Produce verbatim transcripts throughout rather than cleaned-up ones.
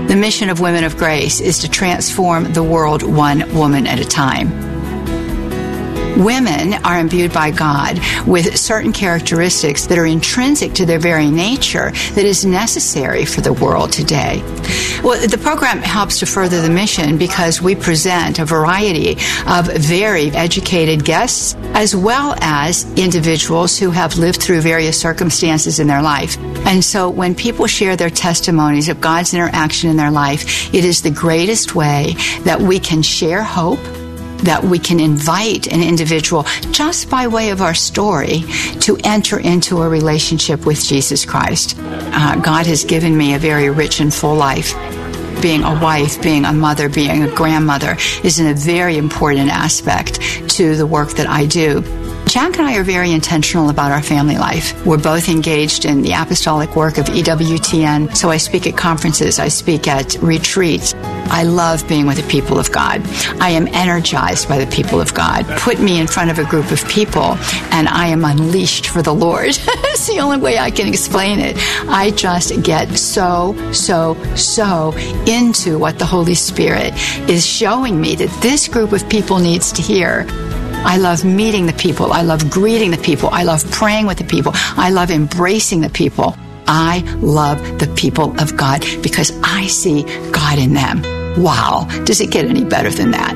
The mission of Women of Grace is to transform the world one woman at a time. Women are imbued by God with certain characteristics that are intrinsic to their very nature that is necessary for the world today. Well, the program helps to further the mission because we present a variety of very educated guests as well as individuals who have lived through various circumstances in their life. And so when people share their testimonies of God's interaction in their life, it is the greatest way that we can share hope, that we can invite an individual just by way of our story to enter into a relationship with Jesus Christ. Uh, God has given me a very rich and full life. Being a wife, being a mother, being a grandmother is a very important aspect to the work that I do. Jack and I are very intentional about our family life. We're both engaged in the apostolic work of E W T N, so I speak at conferences, I speak at retreats. I love being with the people of God. I am energized by the people of God. Put me in front of a group of people, and I am unleashed for the Lord. It's the only way I can explain it. I just get so, so, so into what the Holy Spirit is showing me that this group of people needs to hear. I love meeting the people. I love greeting the people. I love praying with the people. I love embracing the people. I love the people of God because I see God in them. Wow. Does it get any better than that?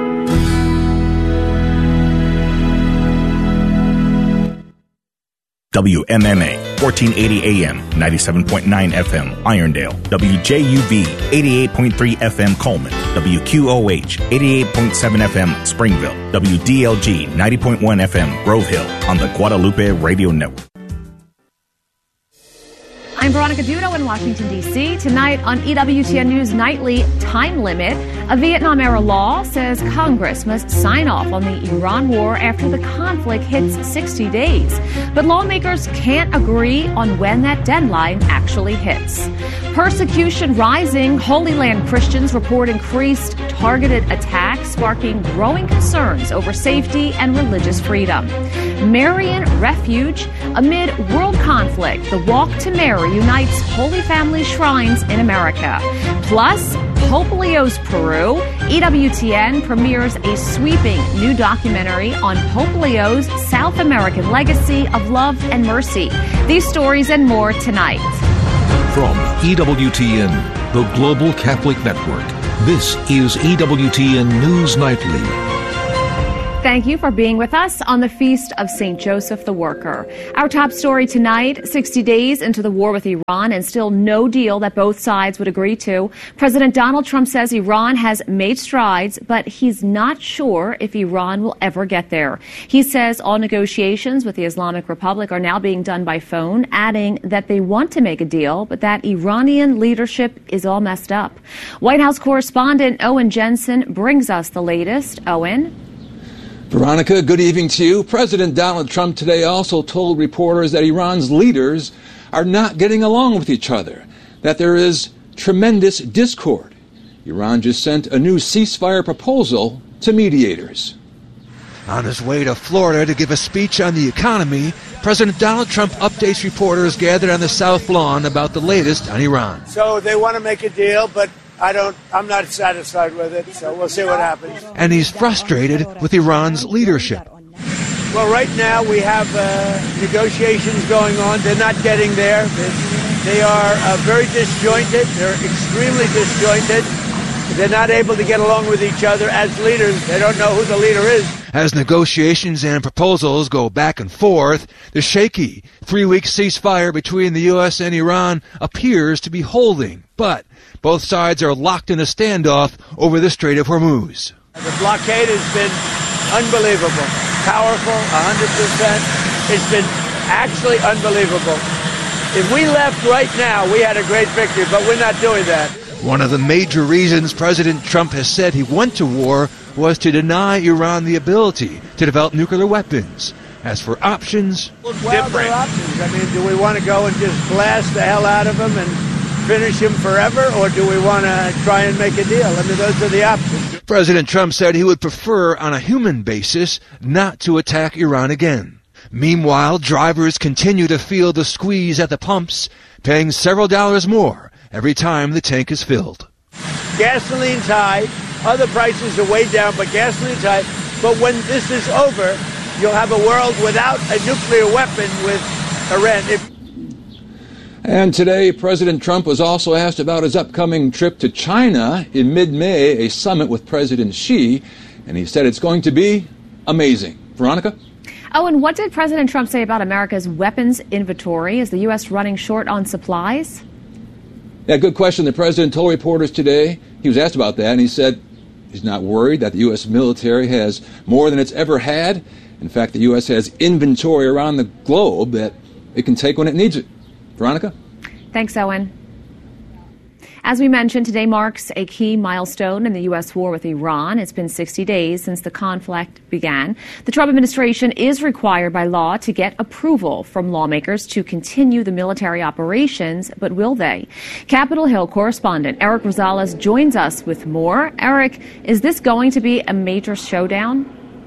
W M M A, fourteen eighty A M, ninety-seven point nine F M, Irondale. W J U V, eighty-eight point three F M, Coleman. W Q O H, eighty-eight point seven F M, Springville. W D L G, ninety point one F M, Grove Hill, on the Guadalupe Radio Network. I'm Veronica Dudo in Washington, D C Tonight on E W T N News Nightly, time limit. A Vietnam-era law says Congress must sign off on the Iran war after the conflict hits sixty days. But lawmakers can't agree on when that deadline actually hits. Persecution rising. Holy Land Christians report increased targeted attacks, sparking growing concerns over safety and religious freedom. Marian Refuge. Amid world conflict, the Walk to Mary unites Holy Family shrines in America. Plus, Pope Leo's Peru. E W T N premieres a sweeping new documentary on Pope Leo's South American legacy of love and mercy. These stories and more tonight. From E W T N, the Global Catholic Network, this is E W T N News Nightly. Thank you for being with us on the Feast of Saint Joseph the Worker. Our top story tonight, sixty days into the war with Iran and still no deal that both sides would agree to. President Donald Trump says Iran has made strides, but he's not sure if Iran will ever get there. He says all negotiations with the Islamic Republic are now being done by phone, adding that they want to make a deal, but that Iranian leadership is all messed up. White House correspondent Owen Jensen brings us the latest. Owen? Veronica, good evening to you. President Donald Trump today also told reporters that Iran's leaders are not getting along with each other, that there is tremendous discord. Iran just sent a new ceasefire proposal to mediators. On his way to Florida to give a speech on the economy, President Donald Trump updates reporters gathered on the South Lawn about the latest on Iran. So they want to make a deal, but I don't, I'm not satisfied with it, so we'll see what happens. And he's frustrated with Iran's leadership. Well, right now we have uh, negotiations going on. They're not getting there. They, they are uh, very disjointed. They're extremely disjointed. They're not able to get along with each other as leaders. They don't know who the leader is. As negotiations and proposals go back and forth, the shaky three-week ceasefire between the U S and Iran appears to be holding. But both sides are locked in a standoff over the Strait of Hormuz. The blockade has been unbelievable, powerful, one hundred percent. It's been actually unbelievable. If we left right now, we had a great victory, but we're not doing that. One of the major reasons President Trump has said he went to war was to deny Iran the ability to develop nuclear weapons. As for options, well, there are options. I mean, do we want to go and just blast the hell out of them and finish him forever, or do we want to try and make a deal? I mean, those are the options. President Trump said he would prefer, on a human basis, not to attack Iran again. Meanwhile, drivers continue to feel the squeeze at the pumps, paying several dollars more every time the tank is filled. Gasoline's high, other prices are way down, but gasoline's high. But when this is over, you'll have a world without a nuclear weapon with Iran. If And today, President Trump was also asked about his upcoming trip to China in mid-May, a summit with President Xi, and he said it's going to be amazing. Veronica? Oh, and what did President Trump say about America's weapons inventory? Is the U S running short on supplies? Yeah, good question. The president told reporters today, he was asked about that, and he said he's not worried that the U S military has more than it's ever had. In fact, the U S has inventory around the globe that it can take when it needs it. Veronica? Thanks, Owen. As we mentioned, today marks a key milestone in the U S war with Iran. It's been sixty days since the conflict began. The Trump administration is required by law to get approval from lawmakers to continue the military operations, but will they? Capitol Hill correspondent Eric Rosales joins us with more. Eric, is this going to be a major showdown?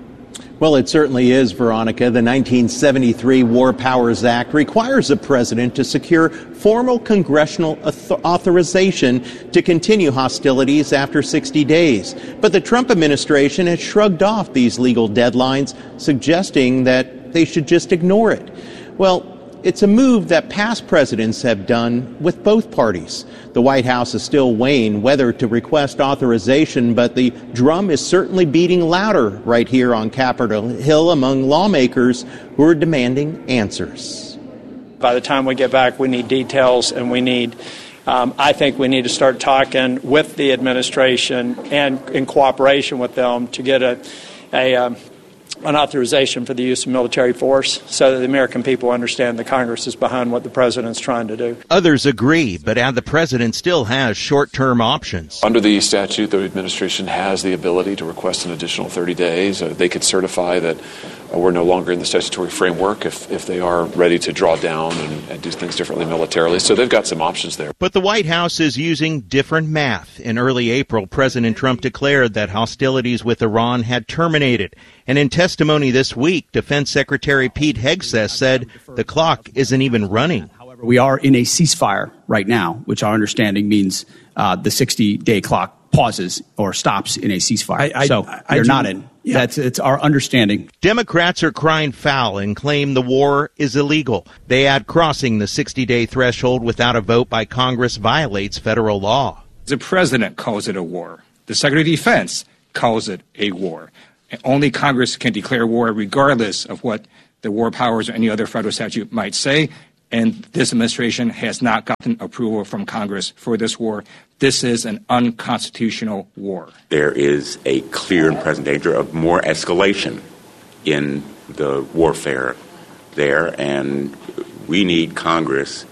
Well, it certainly is, Veronica. The nineteen seventy-three War Powers Act requires the president to secure formal congressional authorization to continue hostilities after sixty days. But the Trump administration has shrugged off these legal deadlines, suggesting that they should just ignore it. Well, it's a move that past presidents have done with both parties. The White House is still weighing whether to request authorization, but the drum is certainly beating louder right here on Capitol Hill among lawmakers who are demanding answers. By the time we get back, we need details, and we need, um, I think we need to start talking with the administration and in cooperation with them to get a, a um, an authorization for the use of military force so that the American people understand the Congress is behind what the president's trying to do. Others agree, but add the president still has short-term options. Under the statute, the administration has the ability to request an additional thirty days. Uh, they could certify that uh, we're no longer in the statutory framework if, if they are ready to draw down and, and do things differently militarily. So they've got some options there. But the White House is using different math. In early April, President Trump declared that hostilities with Iran had terminated. And in testimony this week, Defense Secretary Pete Hegseth said the clock isn't even running. However, we are in a ceasefire right now, which our understanding means uh, the sixty-day clock pauses or stops in a ceasefire. I, I, so I, they're I not in. Yeah. That's it's our understanding. Democrats are crying foul and claim the war is illegal. They add crossing the sixty-day threshold without a vote by Congress violates federal law. The president calls it a war. The Secretary of Defense calls it a war. Only Congress can declare war regardless of what the war powers or any other federal statute might say. And this administration has not gotten approval from Congress for this war. This is an unconstitutional war. There is a clear and present danger of more escalation in the warfare there, and we need Congress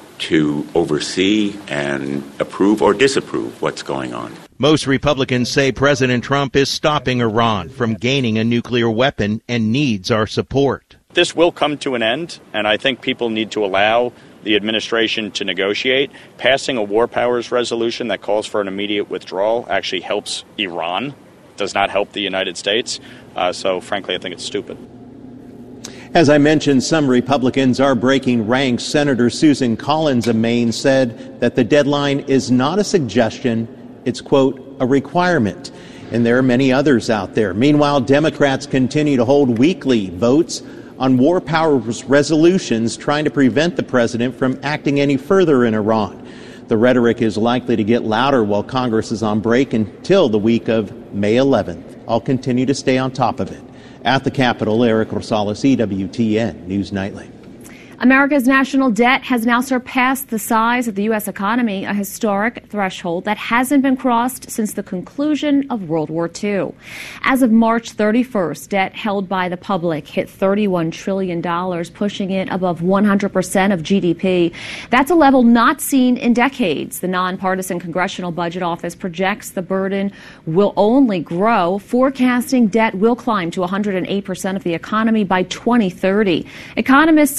to oversee and approve or disapprove what's going on. Most Republicans say President Trump is stopping Iran from gaining a nuclear weapon and needs our support. This will come to an end, and I think people need to allow the administration to negotiate. Passing a war powers resolution that calls for an immediate withdrawal actually helps Iran, does not help the United States. Uh, so, frankly, I think it's stupid. As I mentioned, some Republicans are breaking ranks. Senator Susan Collins of Maine said that the deadline is not a suggestion. It's, quote, a requirement. And there are many others out there. Meanwhile, Democrats continue to hold weekly votes on war powers resolutions trying to prevent the president from acting any further in Iran. The rhetoric is likely to get louder while Congress is on break until the week of May eleventh. I'll continue to stay on top of it. At the Capitol, Eric Rosales, E W T N News Nightly. America's national debt has now surpassed the size of the U S economy, a historic threshold that hasn't been crossed since the conclusion of World War Two. As of March thirty-first, debt held by the public hit thirty-one trillion dollars, pushing it above one hundred percent of G D P. That's a level not seen in decades. The nonpartisan Congressional Budget Office projects the burden will only grow, forecasting debt will climb to one hundred eight percent of the economy by twenty thirty. Economists say the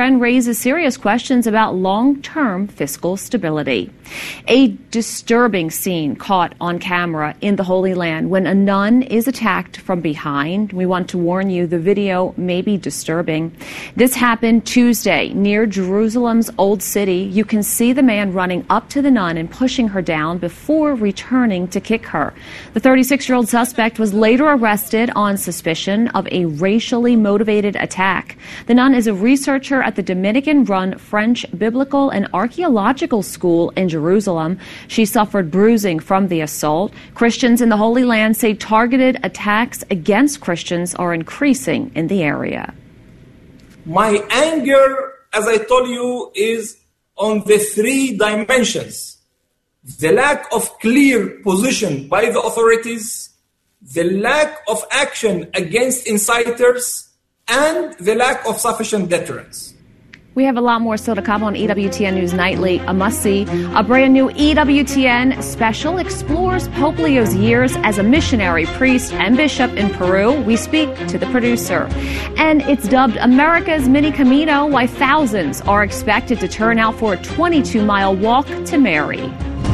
trend raises serious questions about long-term fiscal stability. A disturbing scene caught on camera in the Holy Land when a nun is attacked from behind. We want to warn you, the video may be disturbing. This happened Tuesday near Jerusalem's Old City. You can see the man running up to the nun and pushing her down before returning to kick her. The thirty-six-year-old suspect was later arrested on suspicion of a racially motivated attack. The nun is a researcher at the Dominican-run French Biblical and Archaeological School in Jerusalem. She suffered bruising from the assault. Christians in the Holy Land say targeted attacks against Christians are increasing in the area. My anger, as I told you, is on the three dimensions. The lack of clear position by the authorities, the lack of action against inciters, and the lack of sufficient deterrence. We have a lot more still to come on E W T N News Nightly. A must-see. A brand new E W T N special explores Pope Leo's years as a missionary, priest, and bishop in Peru. We speak to the producer. And it's dubbed America's Mini Camino, why thousands are expected to turn out for a twenty-two mile walk to Mary.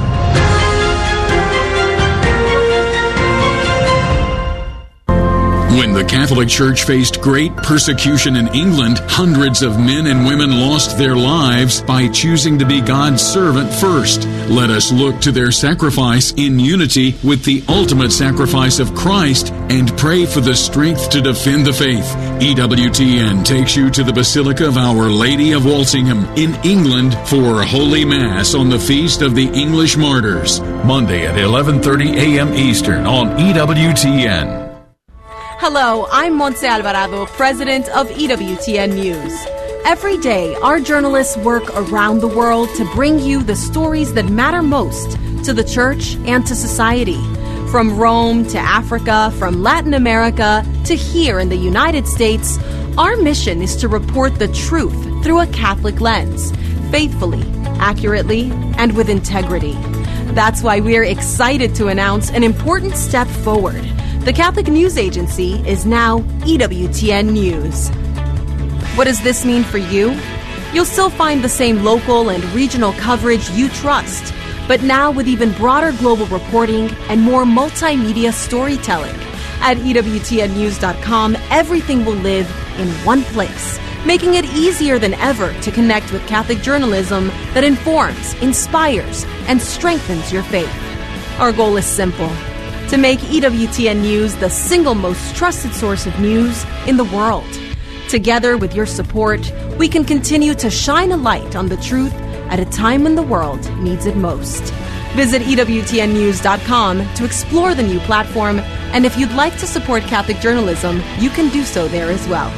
When the Catholic Church faced great persecution in England, hundreds of men and women lost their lives by choosing to be God's servant first. Let us look to their sacrifice in unity with the ultimate sacrifice of Christ and pray for the strength to defend the faith. E W T N takes you to the Basilica of Our Lady of Walsingham in England for Holy Mass on the Feast of the English Martyrs, Monday at eleven thirty a.m. Eastern on E W T N. Hello, I'm Montse Alvarado, president of E W T N News. Every day, our journalists work around the world to bring you the stories that matter most to the church and to society. From Rome to Africa, from Latin America to here in the United States, our mission is to report the truth through a Catholic lens, faithfully, accurately, and with integrity. That's why we're excited to announce an important step forward. The Catholic News Agency is now E W T N News. What does this mean for you? You'll still find the same local and regional coverage you trust, but now with even broader global reporting and more multimedia storytelling. At E W T N news dot com, everything will live in one place, making it easier than ever to connect with Catholic journalism that informs, inspires, and strengthens your faith. Our goal is simple: to make E W T N News the single most trusted source of news in the world. Together with your support, we can continue to shine a light on the truth at a time when the world needs it most. Visit E W T N news dot com to explore the new platform, and if you'd like to support Catholic journalism, you can do so there as well.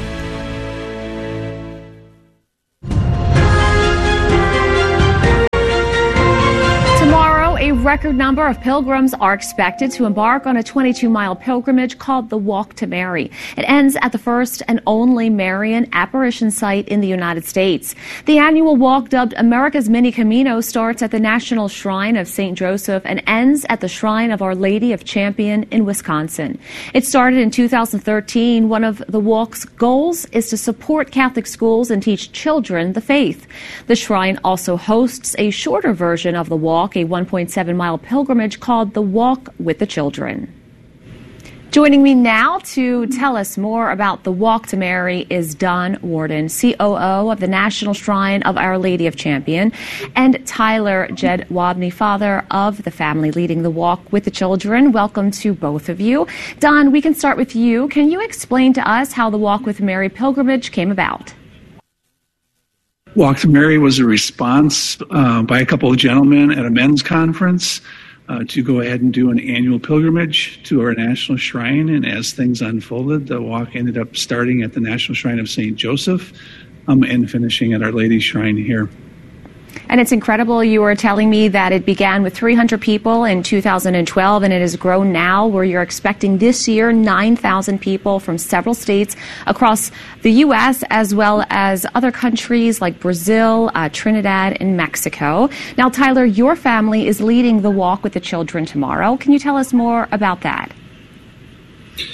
A record number of pilgrims are expected to embark on a twenty-two mile pilgrimage called the Walk to Mary. It ends at the first and only Marian apparition site in the United States. The annual walk, dubbed America's Mini Camino, starts at the National Shrine of Saint Joseph and ends at the Shrine of Our Lady of Champion in Wisconsin. It started in two thousand thirteen. One of the walk's goals is to support Catholic schools and teach children the faith. The shrine also hosts a shorter version of the walk, a one point seven mile pilgrimage called the Walk with the Children. Joining me now to tell us more about the Walk to Mary is Don Warden, C O O of the National Shrine of Our Lady of Champion, and Tyler Jedwabne, father of the family leading the Walk with the Children. Welcome to both of you. Don, we can start with you. Can you explain to us how the Walk with Mary pilgrimage came about? Walk to Mary was a response uh, by a couple of gentlemen at a men's conference uh, to go ahead and do an annual pilgrimage to our National Shrine. And as things unfolded, the walk ended up starting at the National Shrine of Saint Joseph um, and finishing at Our Lady's Shrine here. And it's incredible. You were telling me that it began with three hundred people in two thousand twelve, and it has grown now where you're expecting this year nine thousand people from several states across the U S as well as other countries like Brazil, uh, Trinidad, and Mexico. Now, Tyler, your family is leading the Walk with the Children tomorrow. Can you tell us more about that?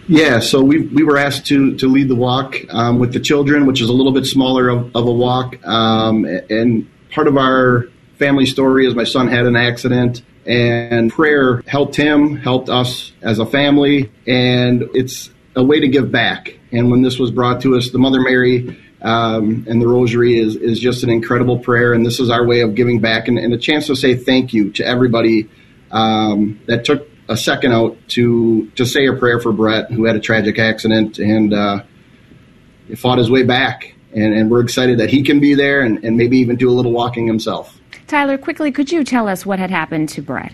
Yeah, so we we were asked to to lead the walk um, with the children, which is a little bit smaller of, of a walk. Um, and part of our family story is my son had an accident, and prayer helped him, helped us as a family, and it's a way to give back. And when this was brought to us, the Mother Mary um, and the Rosary is is just an incredible prayer, and this is our way of giving back and, and a chance to say thank you to everybody um, that took a second out to to say a prayer for Brett, who had a tragic accident and uh, fought his way back. And, and we're excited that he can be there and, and maybe even do a little walking himself. Tyler, quickly, could you tell us what had happened to Brett?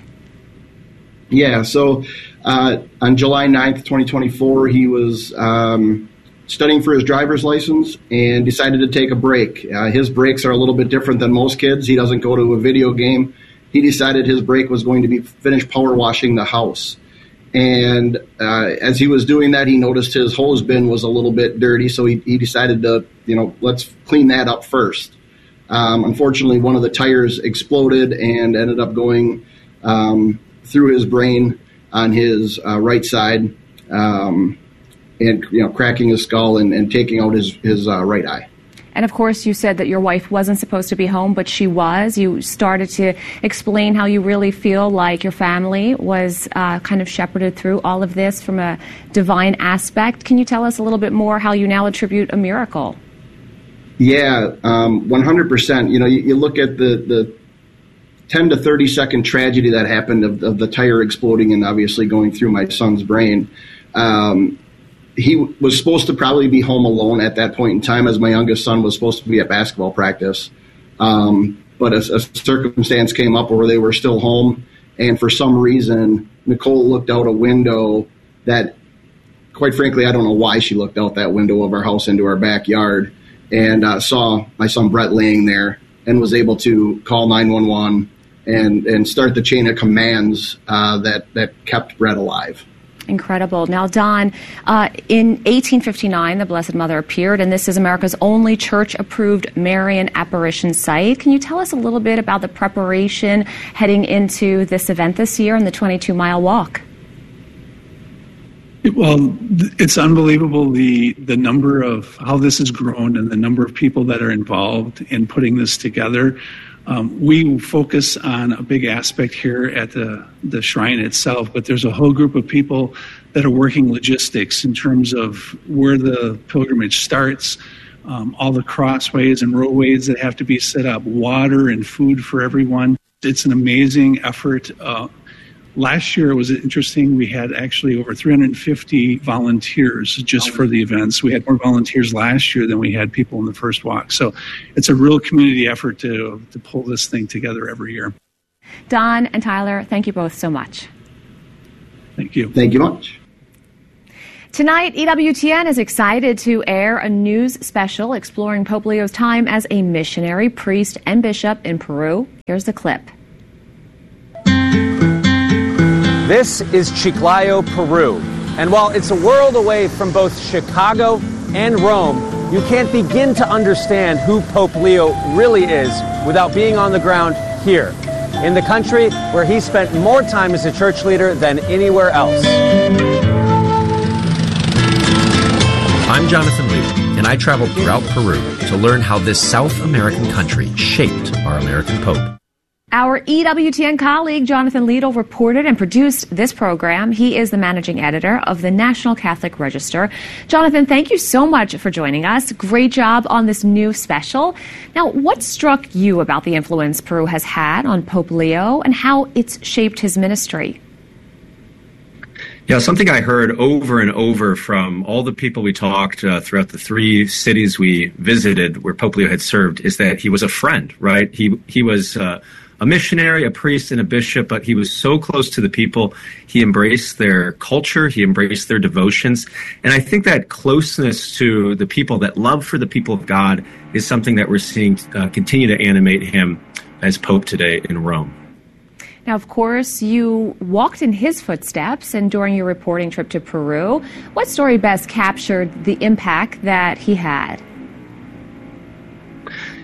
Yeah, so uh, on July ninth, twenty twenty-four, he was um, studying for his driver's license and decided to take a break. Uh, his breaks are a little bit different than most kids. He doesn't go to a video game. He decided his break was going to be finish power washing the house. And uh, as he was doing that, he noticed his hose bin was a little bit dirty, so he, he decided to, you know, let's clean that up first. Um, unfortunately, one of the tires exploded and ended up going um, through his brain on his uh, right side um, and, you know, cracking his skull and, and taking out his, his uh, right eye. And, of course, you said that your wife wasn't supposed to be home, but she was. You started to explain how you really feel like your family was uh, kind of shepherded through all of this from a divine aspect. Can you tell us a little bit more how you now attribute a miracle? Yeah, um, one hundred percent. You know, you, you look at the, the ten to thirty second tragedy that happened of, of the tire exploding and obviously going through my son's brain. Um He was supposed to probably be home alone at that point in time, as my youngest son was supposed to be at basketball practice. Um, but a, a circumstance came up where they were still home, and for some reason, Nicole looked out a window that, quite frankly, I don't know why she looked out that window of our house into our backyard, and uh, saw my son Brett laying there and was able to call nine one one and, and start the chain of commands uh, that, that kept Brett alive. Incredible. Now, Don, uh, in eighteen fifty-nine, the Blessed Mother appeared, and this is America's only church-approved Marian apparition site. Can you tell us a little bit about the preparation heading into this event this year and the twenty-two mile walk? Well, it's unbelievable the the number of how this has grown and the number of people that are involved in putting this together. Um, we focus on a big aspect here at the, the shrine itself, but there's a whole group of people that are working logistics in terms of where the pilgrimage starts, um, all the crossways and roadways that have to be set up, water and food for everyone. It's an amazing effort. Uh, last year it was interesting. We had actually over three hundred fifty volunteers just for the events. We had more volunteers last year than we had people in the first walk. So it's a real community effort to, to pull this thing together every year. Don and Tyler, thank you both so much. Thank you. Thank you much. Tonight, E W T N is excited to air a news special exploring Pope Leo's time as a missionary, priest, and bishop in Peru. Here's the clip. This is Chiclayo, Peru. And while it's a world away from both Chicago and Rome, you can't begin to understand who Pope Leo really is without being on the ground here, in the country where he spent more time as a church leader than anywhere else. I'm Jonathan Lee, and I traveled throughout Peru to learn how this South American country shaped our American Pope. Our E W T N colleague, Jonathan Liedl, reported and produced this program. He is the managing editor of the National Catholic Register. Jonathan, thank you so much for joining us. Great job on this new special. Now, what struck you about the influence Peru has had on Pope Leo and how it's shaped his ministry? Yeah, something I heard over and over from all the people we talked uh, throughout the three cities we visited where Pope Leo had served is that he was a friend, right? He he was uh, a missionary, a priest, and a bishop, but he was so close to the people. He embraced their culture. He embraced their devotions. And I think that closeness to the people, that love for the people of God, is something that we're seeing uh, continue to animate him as Pope today in Rome. Now, of course, you walked in his footsteps, and during your reporting trip to Peru, what story best captured the impact that he had?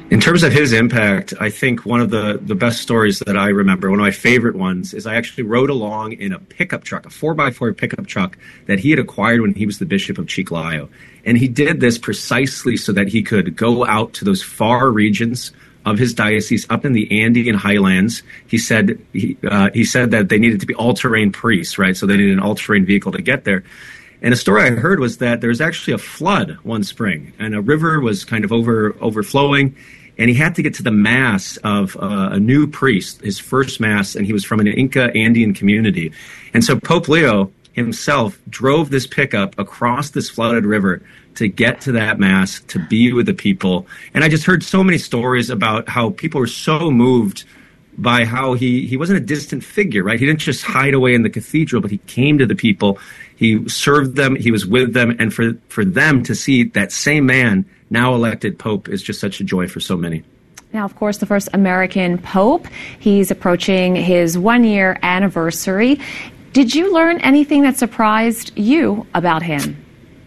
In terms of his impact, I think one of the, the best stories that I remember, one of my favorite ones, is I actually rode along in a pickup truck, a four by four pickup truck that he had acquired when he was the Bishop of Chiclayo. And he did this precisely so that he could go out to those far regions of his diocese up in the Andean highlands. He said he, uh, he said that they needed to be all-terrain priests, right? So they needed an all-terrain vehicle to get there. And a story I heard was that there was actually a flood one spring, and a river was kind of over overflowing, and he had to get to the mass of uh, a new priest, his first mass, and he was from an Inca Andean community. And so Pope Leo himself drove this pickup across this flooded river to get to that mass, to be with the people. And I just heard so many stories about how people were so moved by how he, he wasn't a distant figure, right? He didn't just hide away in the cathedral, but he came to the people. He served them. He was with them. And for, for them to see that same man now elected Pope is just such a joy for so many. Now, of course, the first American Pope. He's approaching his one-year anniversary. Did you learn anything that surprised you about him?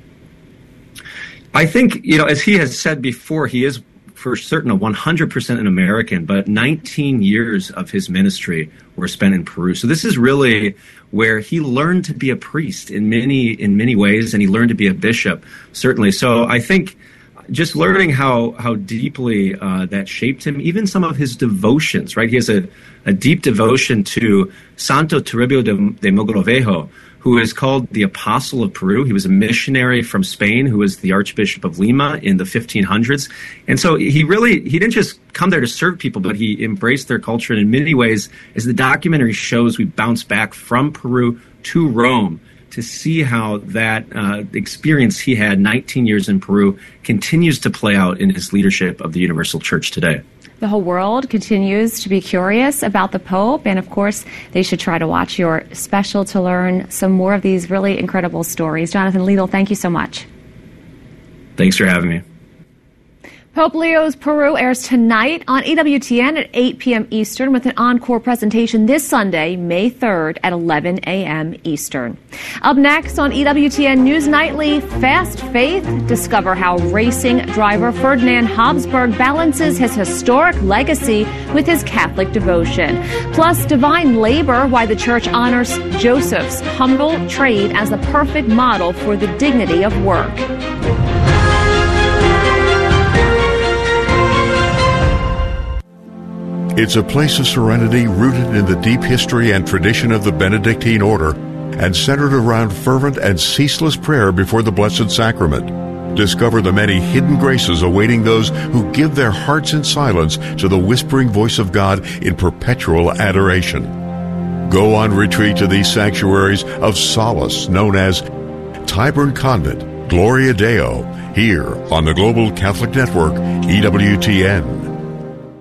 I think, you know, as he has said before, he is for certain a one hundred percent an American, but nineteen years of his ministry were spent in Peru. So this is really where he learned to be a priest in many in many ways, and he learned to be a bishop, certainly. So I think just learning how how deeply uh, that shaped him, even some of his devotions, right? He has a, a deep devotion to Santo Toribio de, de Mogrovejo, who is called the Apostle of Peru. He was a missionary from Spain who was the Archbishop of Lima in the fifteen hundreds. And so he really, he didn't just come there to serve people, but he embraced their culture. And in many ways, as the documentary shows, we bounce back from Peru to Rome to see how that uh, experience he had nineteen years in Peru continues to play out in his leadership of the Universal Church today. The whole world continues to be curious about the Pope, and of course, they should try to watch your special to learn some more of these really incredible stories. Jonathan Liedl, thank you so much. Thanks for having me. Pope Leo's Peru airs tonight on E W T N at eight p.m. Eastern with an encore presentation this Sunday, May third at eleven a.m. Eastern. Up next on E W T N News Nightly, Fast Faith. Discover how racing driver Ferdinand Habsburg balances his historic legacy with his Catholic devotion. Plus, Divine Labor, why the Church honors Joseph's humble trade as the perfect model for the dignity of work. It's a place of serenity rooted in the deep history and tradition of the Benedictine order and centered around fervent and ceaseless prayer before the Blessed Sacrament. Discover the many hidden graces awaiting those who give their hearts in silence to the whispering voice of God in perpetual adoration. Go on retreat to these sanctuaries of solace known as Tyburn Convent, Gloria Deo, here on the Global Catholic Network, E W T N.